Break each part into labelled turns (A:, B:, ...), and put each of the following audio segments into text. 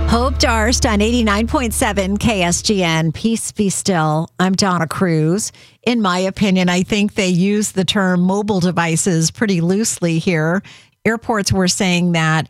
A: Hope Darst on 89.7 KSGN. Peace be still. I'm Donna Cruz. In my opinion, I think they use the term mobile devices pretty loosely here. Airports were saying that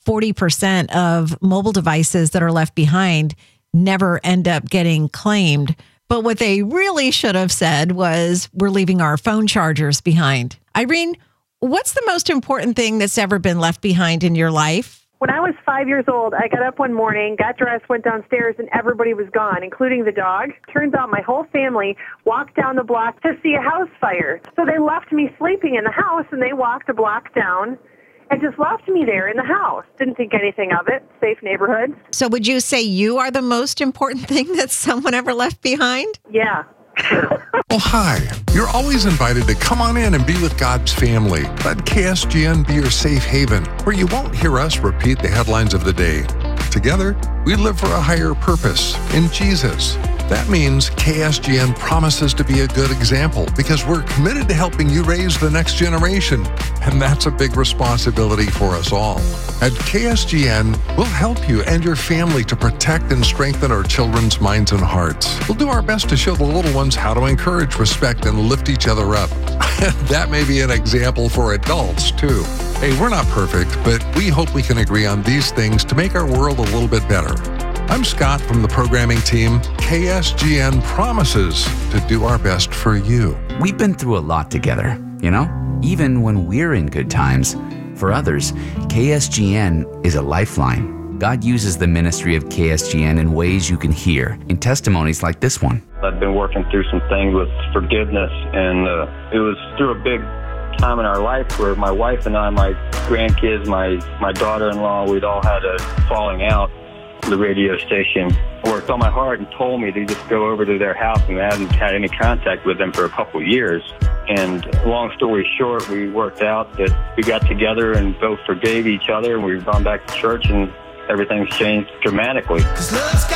A: 40% of mobile devices that are left behind never end up getting claimed. But what they really should have said was, we're leaving our phone chargers behind. Irene, what's the most important thing that's ever been left behind in your life?
B: When I was 5 years old, I got up one morning, got dressed, went downstairs, and everybody was gone, including the dog. Turns out my whole family walked down the block to see a house fire. So they left me sleeping in the house, and they walked a block down and just left me there in the house. Didn't think anything of it. Safe neighborhood.
A: So would you say you are the most important thing that someone ever left behind?
B: Yeah.
C: Well, hi. You're always invited to come on in and be with God's family. Let KSGN be your safe haven, where you won't hear us repeat the headlines of the day. Together, we live for a higher purpose in Jesus. That means KSGN promises to be a good example because we're committed to helping you raise the next generation. And that's a big responsibility for us all. At KSGN, we'll help you and your family to protect and strengthen our children's minds and hearts. We'll do our best to show the little ones how to encourage respect and lift each other up. That may be an example for adults, too. Hey, we're not perfect, but we hope we can agree on these things to make our world a little bit better. I'm Scott from the programming team. KSGN promises to do our best for you.
D: We've been through a lot together, you know? Even when we're in good times. For others, KSGN is a lifeline. God uses the ministry of KSGN in ways you can hear in testimonies like this one.
E: I've been working through some things with forgiveness, and it was through a big time in our life where my wife and I, my grandkids, my daughter-in-law, we'd all had a falling out. The radio station worked on my heart and told me to just go over to their house, and I hadn't had any contact with them for a couple of years. And long story short, we worked out that we got together and both forgave each other, and we've gone back to church, and everything's changed dramatically.